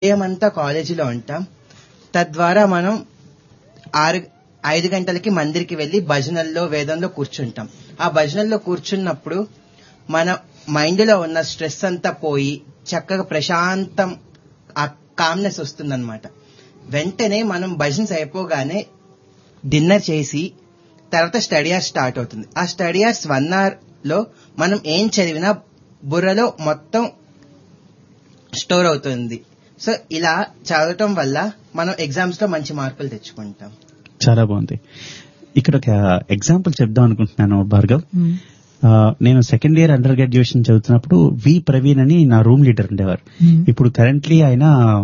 ఉదయం అంతా కాలేజీలో ఉంటాం. తద్వారా మనం 5 గంటలకి మందిరికి వెళ్లి భజనల్లో వేదంలో కూర్చుంటాం. ఆ భజనల్లో కూర్చున్నప్పుడు మన మైండ్ లో ఉన్న స్ట్రెస్ అంతా పోయి చక్కగా ప్రశాంతం, ఆ కామ్నెస్ వస్తుందన్నమాట. వెంటనే మనం భజన్స్ అయిపోగానే డిన్నర్ చేసి తర్వాత స్టడీ అవర్స్ స్టార్ట్ అవుతుంది. ఆ స్టడీ అవర్స్ 1 hour లో మనం ఏం చదివినా బుర్రలో మొత్తం స్టోర్ అవుతుంది. సో ఇలా చదవటం వల్ల మనం ఎగ్జామ్స్ లో మంచి మార్కులు తెచ్చుకుంటాం. చాలా బాగుంది. ఇక్కడ ఒక ఎగ్జాంపుల్ చెప్దాం అనుకుంటున్నాను భార్గవ్. నేను సెకండ్ ఇయర్ అండర్ గ్రాడ్యుయేషన్ చదువుతున్నప్పుడు వి ప్రవీణ్ అని నా రూమ్ లీడర్ ఉండేవారు. ఇప్పుడు కరెంట్లీ ఆయన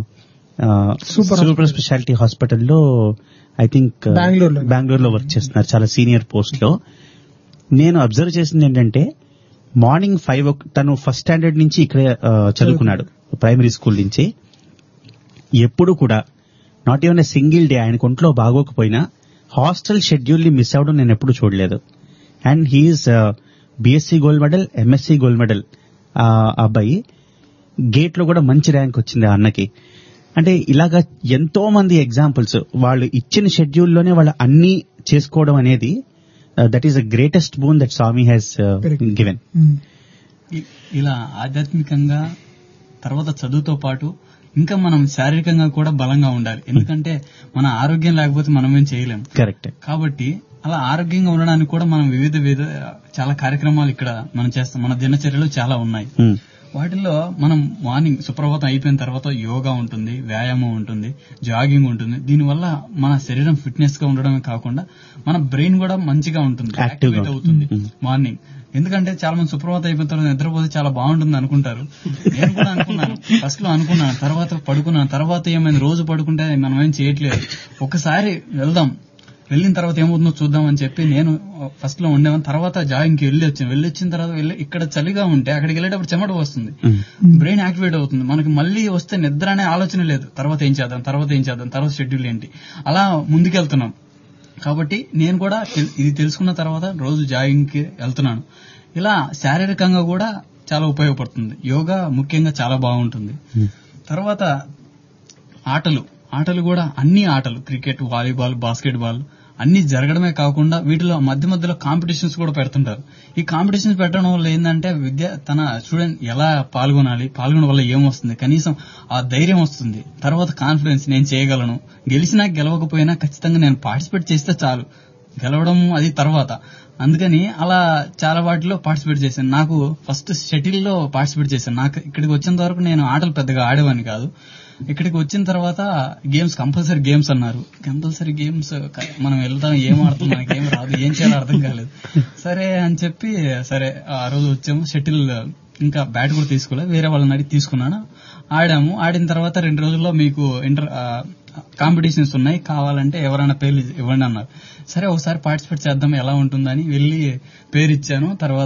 సూపర్ స్పెషాలిటీ హాస్పిటల్లో ఐ థింక్ బెంగళూరులో వర్క్ చేస్తున్నారు, చాలా సీనియర్ పోస్ట్ లో. నేను అబ్జర్వ్ చేసింది ఏంటంటే మార్నింగ్ 5 తను ఫస్ట్ స్టాండర్డ్ నుంచి ఇక్కడే చదువుకున్నాడు, ప్రైమరీ స్కూల్ నుంచి. ఎప్పుడు కూడా not even a single day ఆయన ఒంట్లో బాగోకపోయినా హాస్టల్ షెడ్యూల్ ని మిస్ అవడం నేను ఎప్పుడు చూడలేదు. And he's BSc gold medal, MSc gold medal. ఆ అబ్బాయి గేట్ లో కూడా మంచి ర్యాంక్ వచ్చింది ఆ అన్నకి. అంటే ఇలాగా ఎంతో మంది ఎగ్జాంపుల్స్, వాళ్ళు ఇచ్చిన షెడ్యూల్లోనే వాళ్ళు అన్ని చేసుకోవడం అనేది that is the greatest boon that Swamy has given. ఇలా ఆధ్యాత్మికంగా తర్వాత చదువుతో పాటు ఇంకా మనం శారీరకంగా కూడా బలంగా ఉండాలి. ఎందుకంటే మన ఆరోగ్యం లేకపోతే మనం ఏం చేయలేం. కరెక్ట్. కాబట్టి అలా ఆరోగ్యంగా ఉండడానికి కూడా మనం వివిధ చాలా కార్యక్రమాలు ఇక్కడ మనం చేస్తాం. మన దినచర్యలు చాలా ఉన్నాయి. వాటిల్లో మనం మార్నింగ్ సుప్రభాతం అయిపోయిన తర్వాత యోగా ఉంటుంది, వ్యాయామం ఉంటుంది, జాగింగ్ ఉంటుంది. దీనివల్ల మన శరీరం ఫిట్నెస్ గా ఉండడమే కాకుండా మన బ్రెయిన్ కూడా మంచిగా ఉంటుంది, యాక్టివేట్ అవుతుంది మార్నింగ్. ఎందుకంటే చాలా మంది సుప్రభాతం అయిపోయిన తర్వాత నిద్రపోతే చాలా బాగుంటుంది అనుకుంటారు. నేను కూడా అనుకున్నాను, ఫస్ట్ లో అనుకున్నాను, తర్వాత పడుకున్నాను. తర్వాత ఏమైంది, రోజు పడుకుంటే మనం ఏం చేయట్లేదు, ఒకసారి వెళ్దాం, వెళ్ళిన తర్వాత ఏమవుతుందో చూద్దాం అని చెప్పి నేను ఫస్ట్ లో ఉండేవాను. తర్వాత జాగింగ్కి వెళ్ళొచ్చిన తర్వాత ఇక్కడ చలిగా ఉంటే అక్కడికి వెళ్ళేటప్పుడు చెమట వస్తుంది, బ్రెయిన్ యాక్టివేట్ అవుతుంది. మనకి మళ్ళీ వస్తే నిద్ర అనే ఆలోచన లేదు, తర్వాత ఏం చేద్దాం, తర్వాత షెడ్యూల్ ఏంటి, అలా ముందుకెళ్తున్నాం. కాబట్టి నేను కూడా ఇది తెలుసుకున్న తర్వాత రోజు జాగింగ్ కి వెళ్తున్నాను. ఇలా శారీరకంగా కూడా చాలా ఉపయోగపడుతుంది. యోగా ముఖ్యంగా చాలా బాగుంటుంది. తర్వాత ఆటలు కూడా అన్ని ఆటలు, క్రికెట్, వాలీబాల్, బాస్కెట్ బాల్ అన్ని జరగడమే కాకుండా వీటిలో మధ్యలో కాంపిటీషన్స్ కూడా పెడుతుంటారు. ఈ కాంపిటీషన్స్ పెట్టడం వల్ల ఏంటంటే తన స్టూడెంట్ ఎలా పాల్గొనడం వల్ల ఏమొస్తుంది, కనీసం ఆ ధైర్యం వస్తుంది. తర్వాత కాన్ఫిడెన్స్, నేను చేయగలను, గెలిచినా గెలవకపోయినా ఖచ్చితంగా నేను పార్టిసిపేట్ చేస్తే చాలు, గెలవడం అది తర్వాత. అందుకని అలా చాలా వాటిలో పార్టిసిపేట్ చేశాను. నాకు ఫస్ట్ షటిల్ లో పార్టిసిపేట్ చేశాను. నాకు ఇక్కడికి వచ్చేంత వరకు నేను ఆటలు పెద్దగా ఆడేవాడిని కాదు. ఇక్కడికి వచ్చిన తర్వాత గేమ్స్, కంపల్సరీ గేమ్స్ అన్నారు. కంపల్సరీ గేమ్స్ మనం వెళ్తాం, ఏం ఆడతాం, మనకేం రాదు, ఏం చేయాలో అర్థం కాలేదు. సరే అని చెప్పి ఆ రోజు వచ్చాము. షటిల్ ఇంకా బ్యాట్ కూడా తీసుకోలేదు, వేరే వాళ్ళని అడిగి తీసుకున్నాను. ఆడాము. ఆడిన తర్వాత 2 రోజుల్లో మీకు కాంపిటీషన్స్ ఉన్నాయి, కావాలంటే ఎవరైనా పేర్లు ఇవ్వండి అన్నారు. సరే ఒకసారి పార్టిసిపేట్ చేద్దాం ఎలా ఉంటుందని వెళ్ళి పేరు ఇచ్చాను. తర్వాత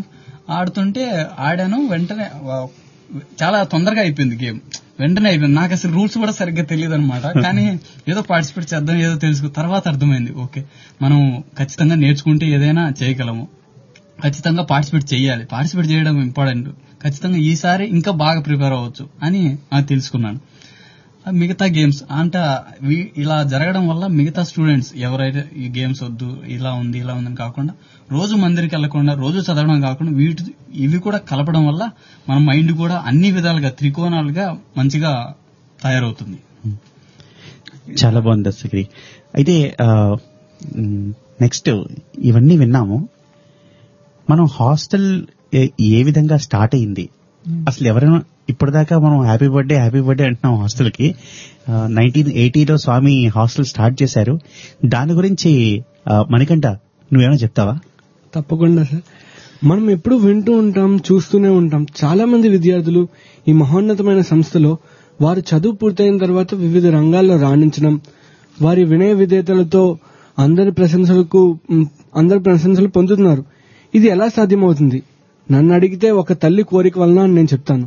ఆడాను. వెంటనే చాలా తొందరగా అయిపోయింది గేమ్, వెంటనే అయిపోయింది. నాకు అసలు రూల్స్ కూడా సరిగ్గా తెలియదు అనమాట. కానీ ఏదో పార్టిసిపేట్ చేద్దాం, ఏదో తెలుసుకో. తర్వాత అర్థమైంది, ఓకే మనం ఖచ్చితంగా నేర్చుకుంటే ఏదైనా చేయగలము, ఖచ్చితంగా పార్టిసిపేట్ చేయాలి, పార్టిసిపేట్ చేయడం ఇంపార్టెంట్, ఖచ్చితంగా ఈసారి ఇంకా బాగా ప్రిపేర్ అవ్వచ్చు అని తెలుసుకున్నాను. మిగతా గేమ్స్ అంటే ఇలా జరగడం వల్ల మిగతా స్టూడెంట్స్ ఎవరైతే ఈ గేమ్స్ వద్దు, ఇలా ఉందని కాకుండా, రోజు మందిరికి వెళ్లకుండా, రోజు చదవడం కాకుండా ఇవి కూడా కలపడం వల్ల మన మైండ్ కూడా అన్ని విధాలుగా త్రికోణాలుగా మంచిగా తయారవుతుంది. చాలా బాగుంది దర్శకుడి. అయితే నెక్స్ట్ ఇవన్నీ విన్నాము. మనం హాస్టల్ ఏ విధంగా స్టార్ట్ అయింది, అసలు ఎవరైనా ఇప్పటిదాకా మనం హ్యాపీ బర్త్డే అంటున్నాం హాస్టల్ కి. 1980లో స్వామి హాస్టల్ స్టార్ట్ చేశారు. దాని గురించి మణికంఠ నువ్వేమైనా చెప్తావా? తప్పకుండా సార్. మనం ఎప్పుడు వింటూ ఉంటాం, చూస్తూనే ఉంటాం. చాలా మంది విద్యార్థులు ఈ మహోన్నతమైన సంస్థలో వారు చదువు పూర్తయిన తర్వాత వివిధ రంగాల్లో రాణించడం, వారి వినయ విధేయతలతో అందరి ప్రశంసలు పొందుతున్నారు. ఇది ఎలా సాధ్యమవుతుంది? నన్ను అడిగితే ఒక తల్లి కోరిక వలన అని నేను చెప్తాను.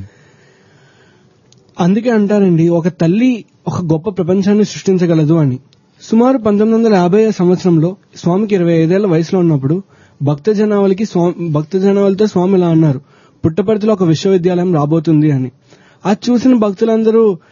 అందుకే అంటారండి, ఒక తల్లి ఒక గొప్ప ప్రపంచాన్ని సృష్టించగలదు అని. సుమారు 1950 సంవత్సరంలో స్వామికి 25 ఏళ్ల వయసులో ఉన్నప్పుడు భక్తజనావళితో స్వామి ఇలా అన్నారు, పుట్టపర్తిలో ఒక విశ్వవిద్యాలయం రాబోతుంది అని. అది చూసిన భక్తులందరూ